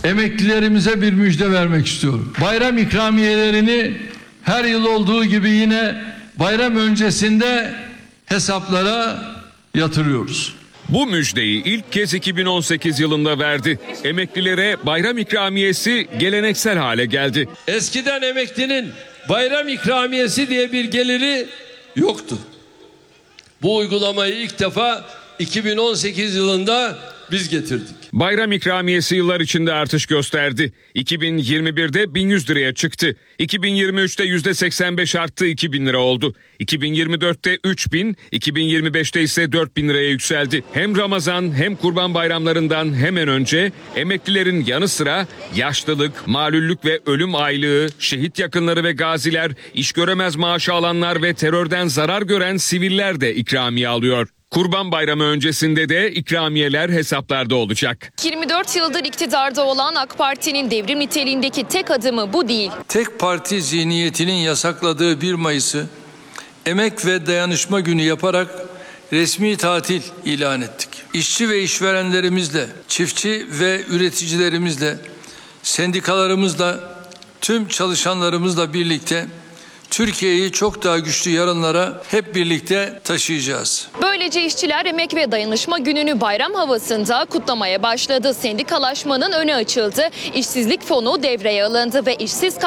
emeklilerimize bir müjde vermek istiyorum. Bayram ikramiyelerini her yıl olduğu gibi yine bayram öncesinde hesaplara yatırıyoruz. Bu müjdeyi ilk kez 2018 yılında verdi. Emeklilere bayram ikramiyesi geleneksel hale geldi. Eskiden emeklinin bayram ikramiyesi diye bir geliri yoktu. Bu uygulamayı ilk defa 2018 yılında biz getirdik. Bayram ikramiyesi yıllar içinde artış gösterdi. 2021'de 1100 liraya çıktı. 2023'te %85 arttı, 2000 lira oldu. 2024'te 3000, 2025'te ise 4000 liraya yükseldi. Hem Ramazan hem Kurban bayramlarından hemen önce emeklilerin yanı sıra yaşlılık, malüllük ve ölüm aylığı, şehit yakınları ve gaziler, iş göremez maaşı alanlar ve terörden zarar gören siviller de ikramiye alıyor. Kurban Bayramı öncesinde de ikramiyeler hesaplarda olacak. 24 yıldır iktidarda olan AK Parti'nin devrim niteliğindeki tek adımı bu değil. Tek parti zihniyetinin yasakladığı 1 Mayıs'ı Emek ve Dayanışma Günü yaparak resmi tatil ilan ettik. İşçi ve işverenlerimizle, çiftçi ve üreticilerimizle, sendikalarımızla, tüm çalışanlarımızla birlikte Türkiye'yi çok daha güçlü yarınlara hep birlikte taşıyacağız. Böylece işçiler Emek ve Dayanışma Günü'nü bayram havasında kutlamaya başladı. Sendikalaşmanın önü açıldı. İşsizlik fonu devreye alındı ve işsiz